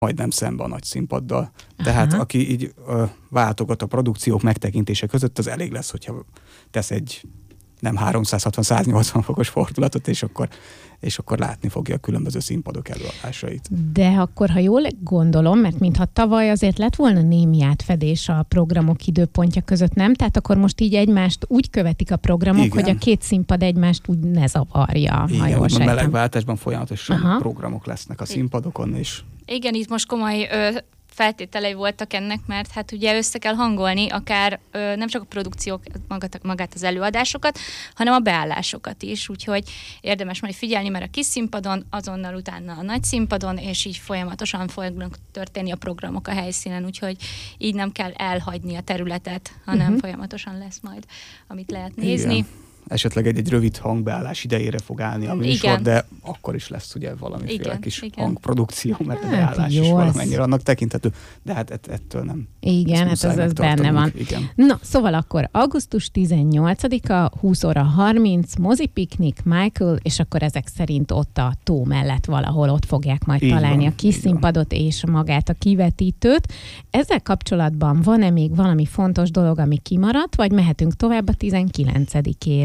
majdnem szembe a nagy színpaddal. Tehát aki így váltogat a produkciók megtekintése között, az elég lesz, hogyha tesz egy nem 360-180 fokos fordulatot, és akkor látni fogja a különböző színpadok előadásait. De akkor, ha jól gondolom, mert mintha tavaly azért lett volna némi átfedés a programok időpontja között, nem? Tehát akkor most így egymást úgy követik a programok, igen, hogy a két színpad egymást úgy ne zavarja. Igen, a melegváltásban folyamatosan programok lesznek a színpadokon, és... Igen, itt most komoly feltételei voltak ennek, mert hát ugye össze kell hangolni akár nem csak a produkciók, magát az előadásokat, hanem a beállásokat is, úgyhogy érdemes majd figyelni, mert a kis színpadon, azonnal utána a nagy színpadon, és így folyamatosan fognak történni a programok a helyszínen, úgyhogy így nem kell elhagyni a területet, hanem folyamatosan lesz majd, amit lehet nézni. Igen. Esetleg egy rövid hangbeállás idejére fog állni a műsor, igen, de akkor is lesz ugye valamiféle kis hangprodukció, mert a beállás is valamennyire annak tekinthető, de hát ettől nem. Igen, hát ez benne van. Igen. Na, szóval akkor augusztus 18-a, 20 óra 30, mozipiknik, Michael, és akkor ezek szerint ott a tó mellett valahol ott fogják majd találni a kis színpadot és magát a kivetítőt. Ezzel kapcsolatban van-e még valami fontos dolog, ami kimaradt, vagy mehetünk tovább a 19-ére?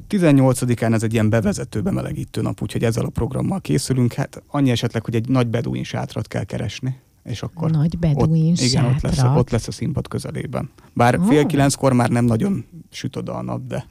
18-án ez egy ilyen bevezető, bemelegítő nap, úgyhogy ezzel a programmal készülünk. Hát annyi esetleg, hogy egy nagy beduin sátrat kell keresni, és akkor nagy beduin igen, ott lesz a színpad közelében. Bár 8:30 már nem nagyon süt oda a nap, de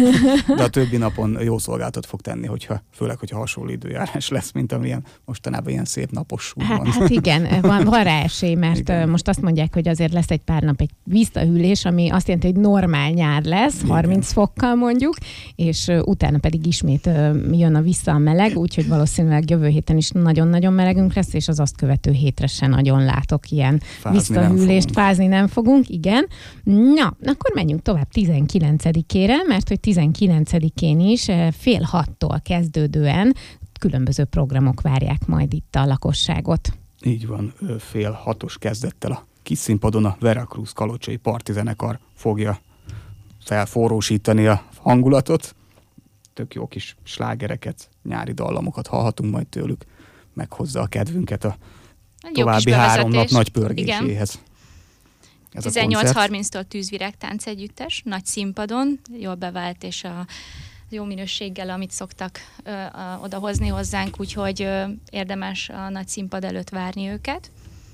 a többi napon jó szolgáltat fog tenni, főleg, hogyha hasonló időjárás lesz, mint amilyen mostanában ilyen szép napos van. Hát igen, van rá esély, mert igen, most azt mondják, hogy azért lesz egy pár nap egy visszahűlés, ami azt jelenti, hogy normál nyár lesz, 30 fokkal mondjuk, és utána pedig ismét jön vissza a meleg, úgyhogy valószínűleg jövő héten is nagyon-nagyon melegünk lesz, és az azt követő hétre sem nagyon látok ilyen visszahűlést, fázni nem fogunk, igen. Na, akkor menjünk tovább 19-ére, mert hogy 19-én is 5:30 kezdődően különböző programok várják majd itt a lakosságot. Így van, 5:30 kezdettel a kis színpadon a Veracruz Kalocsai Partizenekar fogja felforrósítani a hangulatot. Tök jó kis slágereket, nyári dallamokat hallhatunk majd tőlük, meghozza a kedvünket a további 3 nap nagy pörgéséhez. 18:30-tól Tűzvirágtánc együttes, nagy színpadon, jól bevált, és a jó minőséggel, amit szoktak odahozni hozzánk, úgyhogy érdemes a nagy színpad előtt várni őket.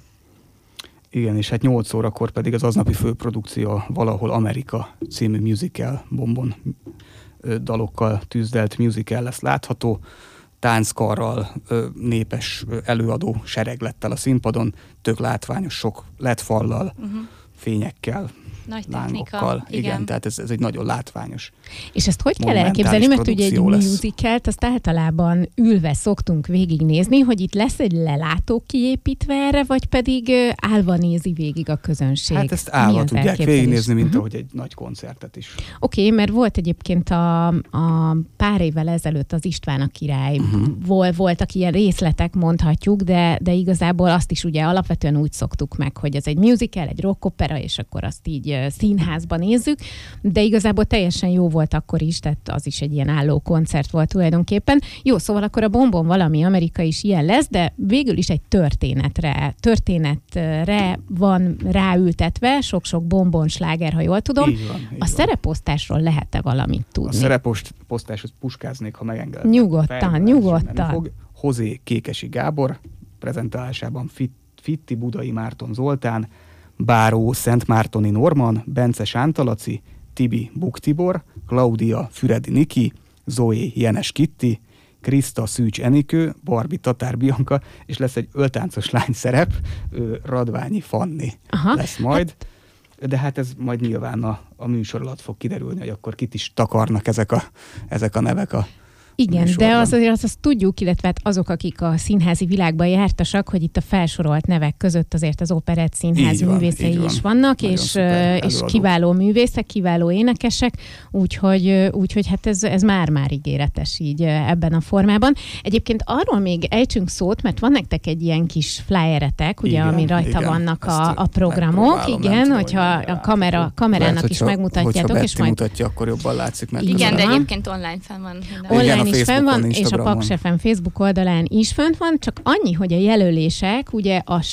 Igen, és hát 8 órakor pedig az aznapi főprodukció Valahol Amerika című musical, bombon dalokkal tűzdelt musical lesz látható, tánckarral, népes előadó sereglettel a színpadon, tök látványos, sok LED-fallal, fényekkel, nagy lángokkal. Igen, tehát ez egy nagyon látványos. És ezt hogy kell elképzelni, mert ugye egy musicalt azt általában ülve szoktunk végignézni, hogy itt lesz egy lelátó kiépítve erre, vagy pedig állva nézi végig a közönség? Hát ezt állva tudják végignézni, mint ahogy egy nagy koncertet is. Oké, mert volt egyébként a pár évvel ezelőtt az István a király. Voltak ilyen részletek, mondhatjuk, de igazából azt is ugye alapvetően úgy szoktuk meg, hogy ez egy musical, egy rockopera, és akkor azt így színházban nézzük, de igazából teljesen jó volt akkor is, tehát az is egy ilyen álló koncert volt tulajdonképpen. Jó, szóval akkor a Bombon valami Amerika is ilyen lesz, de végül is egy történetre van ráültetve, sok-sok Bombon sláger, ha jól tudom. Így van. Szereposztásról lehet-e valamit tudni? A szereposztáshoz puskáznék, ha megengedem. Nyugodtan. Hozé Kékesi Gábor prezentálásában Fitti Budai Márton Zoltán, Báró Szentmártoni Norman, Bence Sántalaci, Tibi Buk Tibor, Klaudia Füredi Niki, Zoé Jenes Kitti, Kriszta Szűcs Enikő, Barbi Tatár Bianca, és lesz egy öltáncos lány szerep, Radványi Fanni lesz majd. De hát ez majd nyilván a műsor alatt fog kiderülni, hogy akkor kit is takarnak ezek a nevek a igen, műsorban. de azt tudjuk, illetve hát azok, akik a színházi világban jártasak, hogy itt a felsorolt nevek között azért az Operett Színház művészei is vannak, és kiváló művészek, kiváló énekesek, úgyhogy hát ez már ígéretes így ebben a formában. Egyébként arról még ejtsünk szót, mert van nektek egy ilyen kis flyeretek, ugye, ami rajta vannak a programok, igen, hogyha a kamerának is megmutatjátok, és majd mutatja, akkor jobban látszik. Igen, de egyébként online fenn van. Igen, Facebooken is fenn van, és a Instagramon. Paks FM Facebook oldalán is fent van, csak annyi, hogy a jelölések ugye a